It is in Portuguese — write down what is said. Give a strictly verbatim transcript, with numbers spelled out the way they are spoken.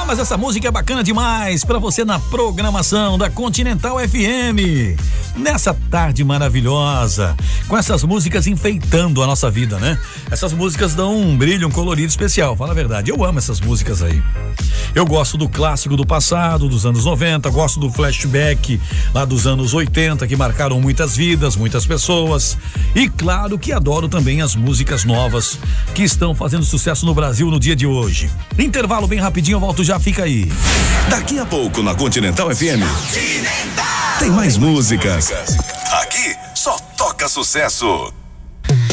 Ah, mas essa música é bacana demais pra você na programação da Continental F M. Nessa tarde maravilhosa, com essas músicas enfeitando a nossa vida, né? Essas músicas dão um brilho, um colorido especial, fala a verdade. Eu amo essas músicas aí. Eu gosto do clássico do passado, dos anos noventa, gosto do flashback lá dos anos oitenta, que marcaram muitas vidas, muitas pessoas. E claro que adoro também as músicas novas que estão fazendo sucesso no Brasil no dia de hoje. Intervalo bem rapidinho, eu volto já, fica aí. Daqui a pouco na Continental F M. Continental. Tem mais músicas. Aqui só toca sucesso.